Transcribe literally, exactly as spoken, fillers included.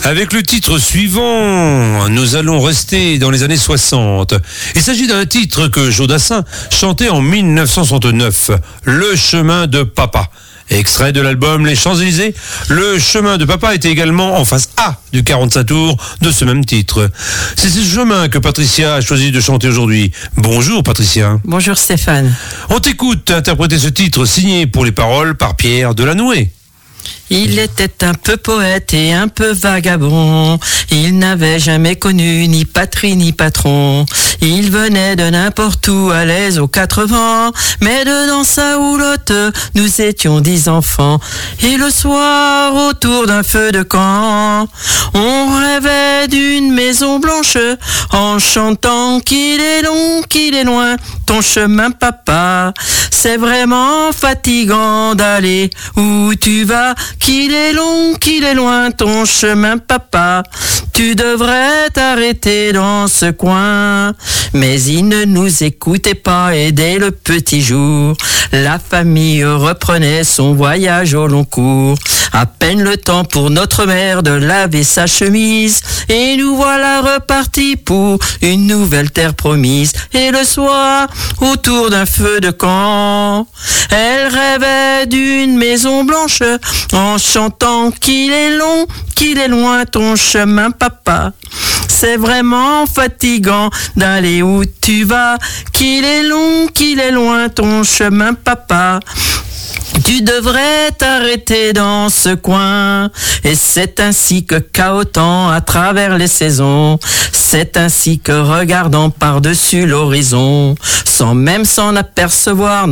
Avec le titre suivant, nous allons rester dans les années soixante. Il s'agit d'un titre que Jodassin chantait en mille neuf cent soixante-neuf, Le chemin de papa. Extrait de l'album Les Champs-Élysées, Le chemin de papa était également en face A du quarante-cinq tours de ce même titre. C'est ce chemin que Patricia a choisi de chanter aujourd'hui. Bonjour Patricia. Bonjour Stéphane. On t'écoute interpréter ce titre signé pour les paroles par Pierre Delanoë. Il était un peu poète et un peu vagabond. Il n'avait jamais connu ni patrie ni patron. Il venait de n'importe où, à l'aise aux quatre vents. Mais dedans sa houlotte, nous étions dix enfants. Et le soir, autour d'un feu de camp, on rêvait d'une maison blanche, en chantant qu'il est long, qu'il est loin, ton chemin papa. C'est vraiment fatigant d'aller où tu vas, qu'il est long, qu'il est loin, ton chemin papa. Tu devrais t'arrêter dans ce coin. Mais il ne nous écoutait pas et dès le petit jour, la famille reprenait son voyage au long cours. À peine le temps pour notre mère de laver sa chemise, et nous voilà repartis pour une nouvelle terre promise. Et le soir, autour d'un feu de camp, elle rêvait d'une maison blanche, en chantant qu'il est long, qu'il est loin, ton chemin papa. C'est vraiment fatigant d'aller où tu vas, qu'il est long, qu'il est loin, ton chemin papa. Tu devrais t'arrêter dans ce coin. Et c'est ainsi que cahotant à travers les saisons, c'est ainsi que regardant par-dessus l'horizon, sans même s'en apercevoir,